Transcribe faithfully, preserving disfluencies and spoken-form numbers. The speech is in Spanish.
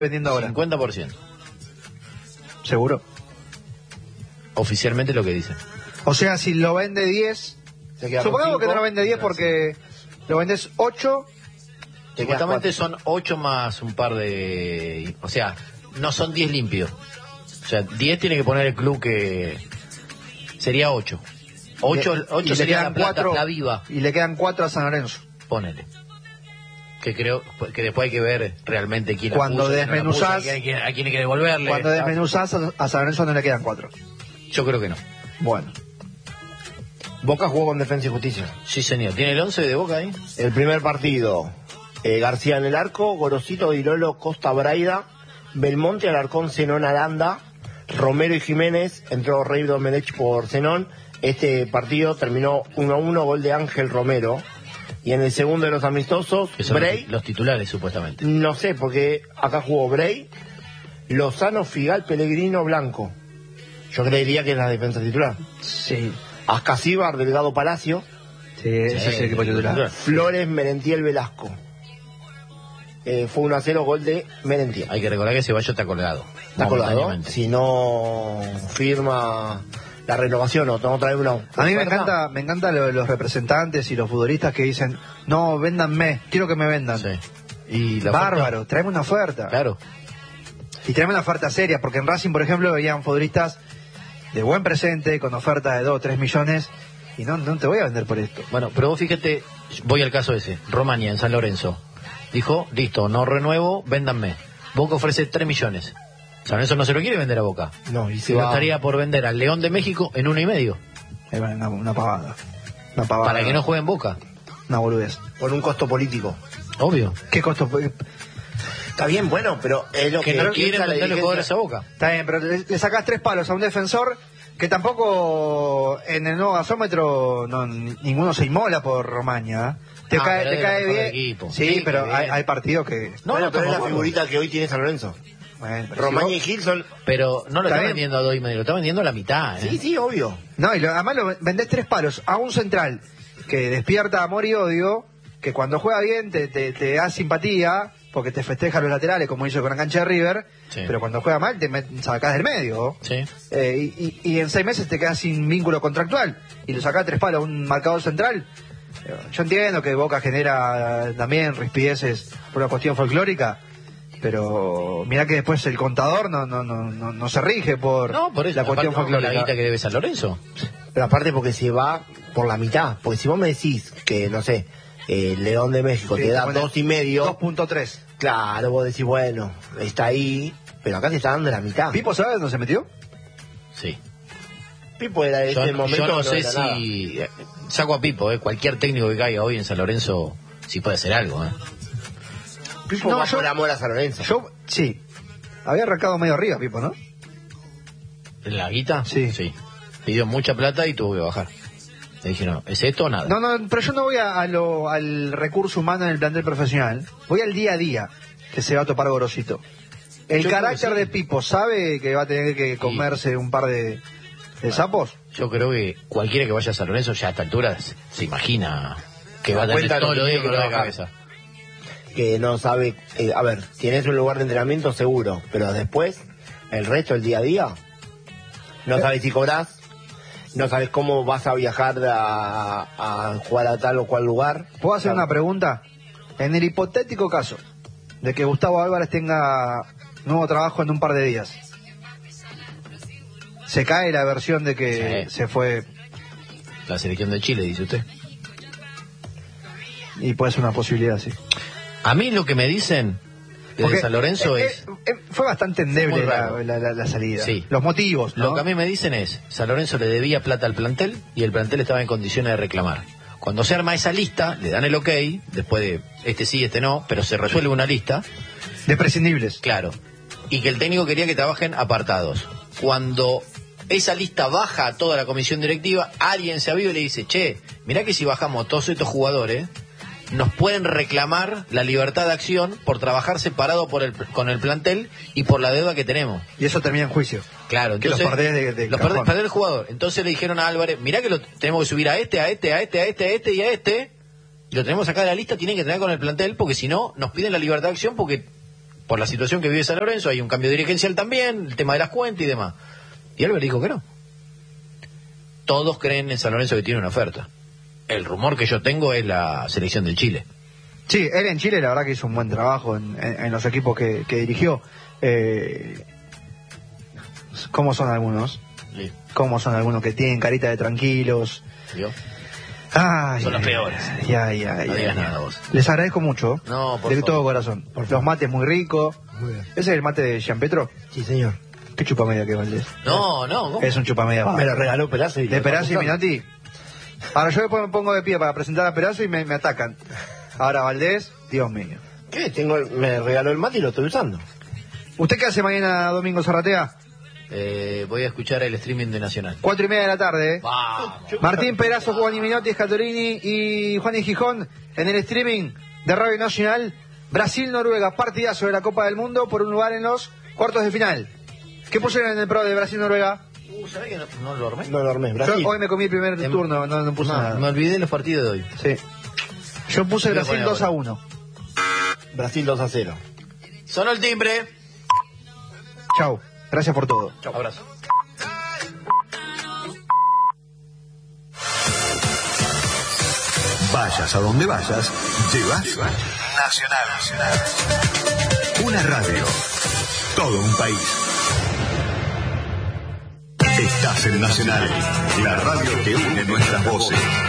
vendiendo ahora. cincuenta por ciento. ¿Seguro? Oficialmente lo que dice. O sea, si lo vende diez, supongamos que no lo vende diez porque lo vendes ocho. Supuestamente son ocho más un par de... O sea, no son diez limpios. O sea, diez tiene que poner el club que... Sería ocho. ocho, ocho sería la plata, cuatro, la viva. Y le quedan cuatro a San Lorenzo. Ponele. Que creo que después hay que ver realmente quién cuando apuso, desmenuzás, quién no apuso, a quién hay que devolverle. Cuando desmenuzás a San Lorenzo no le quedan cuatro. Yo creo que no. Bueno. Boca jugó con Defensa y Justicia. Sí, señor. ¿Tiene el once de Boca ahí? El primer partido, eh, García en el arco, Gorosito, Dilolo, Costa, Braida, Belmonte, Alarcón, Zenón, Aranda, Romero y Jiménez, entró Rey Domenech por Zenón. Este partido terminó uno a uno, gol de Ángel Romero. Y en el segundo de los amistosos, Bray... Los titulares, supuestamente. No sé, porque acá jugó Bray, Lozano, Figal, Pellegrino, Blanco. Yo creería que es la defensa titular. Sí. Ascasíbar, Delgado, Palacio. Sí, ese sí, es el equipo titular. Flores, Merentiel, Velasco. Eh, fue uno a cero, gol de Merentiel. Hay que recordar que Ceballos está colgado. Está colgado. Si no firma la renovación o tengo otra vez una... A mí me encanta, me encanta lo, los representantes y los futbolistas que dicen, no, véndanme, quiero que me vendan. Sí. Y la Bárbaro, oferta... tráeme una oferta. Claro. Y tráeme una oferta seria, porque en Racing, por ejemplo, veían futbolistas de buen presente, con oferta de dos o tres millones, y no, no te voy a vender por esto. Bueno, pero vos fíjate, voy al caso ese, Romania en San Lorenzo. Dijo, listo, no renuevo, véndanme. Boca ofrece tres millones. San Lorenzo no se lo quiere vender a Boca. No, y se va... estaría por vender al León de México en uno y medio. Una, una pavada. Una pavada. Para que no juegue en Boca. Una boludez. Por un costo político. Obvio. ¿Qué costo? Está bien, bueno, pero es lo que, que no quieren venderle jugadores a Boca. Está bien, pero le, le sacás tres palos a un defensor que tampoco en el nuevo gasómetro no, ninguno se inmola por Romaña. Te ah, cae, te cae bien. Equipo. Sí, sí, pero hay, hay partidos que... No, bueno, no, pero es la figurita que hoy tiene San Lorenzo. Bueno, Romaña si y Gilson. Pero no lo está, está vendiendo a dos y medio, lo está vendiendo a la mitad. ¿eh? Sí, sí, obvio. No, y lo, además lo vendés tres palos a un central que despierta amor y odio, que cuando juega bien te, te, te da simpatía, porque te festeja los laterales, como hizo con la cancha de River, sí. Pero cuando juega mal te sacás del medio. Sí. Eh, y, y, y en seis meses te quedas sin vínculo contractual, y lo sacás tres palos a un marcador central. Yo entiendo que Boca genera también rispideces por una cuestión folclórica, pero mirá que después el contador no no no no, no se rige por, no, por eso, la cuestión folclórica. La guita que debe San Lorenzo. Pero aparte porque se va por la mitad, porque si vos me decís que, no sé, eh, León de México sí, te da dos y medio... dos punto tres. Claro, vos decís, bueno, está ahí, pero acá te está dando la mitad. ¿Pipo sabe dónde se metió? Sí. Pipo era de ese momento. Yo no, no sé si... Nada. Saco a Pipo, eh, cualquier técnico que caiga hoy en San Lorenzo, sí puede hacer algo, eh. Pipo no, va yo, por amor a San Lorenzo. Yo, sí. Había arrancado medio arriba, Pipo, ¿no? ¿En la guita? Sí. Sí. Pidió mucha plata y tuvo que bajar. Le dije, no, ¿es esto o nada? No, no, pero yo no voy a, a lo, al recurso humano en el plantel profesional. Voy al día a día que se va a topar Gorosito. El yo carácter sí. de Pipo, ¿sabe que va a tener que comerse y... un par de, de bueno, sapos? Yo creo que cualquiera que vaya a San Lorenzo ya a esta altura se, se imagina que va a tener todo lo de la cabeza. Que no sabe, eh, a ver, tienes un lugar de entrenamiento seguro, pero después, el resto del día a día, no sabes si cobrás, no sabes cómo vas a viajar a, a jugar a tal o cual lugar. ¿Puedo hacer una pregunta? En el hipotético caso de que Gustavo Álvarez tenga nuevo trabajo en un par de días, ¿se cae la versión de que sí. se fue la selección de Chile, dice usted? Y puede ser una posibilidad, sí. A mí lo que me dicen de Porque, San Lorenzo eh, es... Eh, fue bastante endeble la, la, la, la salida. Sí. Los motivos, ¿no? Lo que a mí me dicen es, San Lorenzo le debía plata al plantel y el plantel estaba en condiciones de reclamar. Cuando se arma esa lista, le dan el ok, después de este sí, este no, pero se resuelve una lista. De prescindibles. Claro. Y que el técnico quería que trabajen apartados. Cuando esa lista baja a toda la comisión directiva, alguien se aviva y le dice, che, mirá que si bajamos todos estos jugadores, nos pueden reclamar la libertad de acción por trabajar separado por el, con el plantel y por la deuda que tenemos. Y eso termina en juicio. Claro, entonces, que los perdés de, de los perdés, perdés el jugador. Entonces le dijeron a Álvarez, mirá que lo tenemos que subir a este, a este, a este, a este, a este y a este, y lo tenemos acá de la lista, tienen que tener con el plantel, porque si no, nos piden la libertad de acción porque por la situación que vive San Lorenzo, hay un cambio dirigencial también, el tema de las cuentas y demás. Y Albert dijo que no. Todos creen en San Lorenzo que tiene una oferta. El rumor que yo tengo es la selección del Chile. Sí, él en Chile la verdad que hizo un buen trabajo en, en, en los equipos que, que dirigió. Eh, ¿Cómo son algunos? Sí. ¿Cómo son algunos que tienen carita de tranquilos? ¿Vio? Ay, Son los peores. Ya, ya, No ya, digas ya. nada vos. Les agradezco mucho. No, por de favor. todo corazón. Los mates muy ricos. Muy bien. ¿Ese es el mate de Gianpetro? Sí, señor. ¿Qué chupamedia que Valdés? No, no, ¿cómo? Es un chupamedia. Me lo regaló Perazo. y De lo Perazzo y está usando. Minotti. Ahora yo después me pongo de pie para presentar a Perazzo y me, me atacan. Ahora Valdés, Dios mío. ¿Qué? Tengo, el- me regaló el mate y lo estoy usando. ¿Usted qué hace mañana, Domingo Zarratea? Eh, voy a escuchar el streaming de Nacional. Cuatro y media de la tarde, ¿eh? Vamos. Martín Perazzo, Juan y Minotti, Scatorini y Juan y Gijón en el streaming de Radio Nacional. Brasil-Noruega, partidazo de la Copa del Mundo por un lugar en los cuartos de final. ¿Qué pusieron en el pro de Brasil-Noruega? Uh, ¿sabés que no, no lo armé? No lo armé. Yo Brasil. hoy me comí el primer Em- turno, no, no puse No, nada. me olvidé los partidos de hoy. Sí. Yo puse Voy a Brasil poner dos a ahora. uno. Brasil dos a cero. Sonó el timbre. Chau. Gracias por todo. Chau. Abrazo. Vayas a donde vayas, llevas Nacional. Una radio. Todo un país. Estás en Nacional, la radio que une nuestras voces.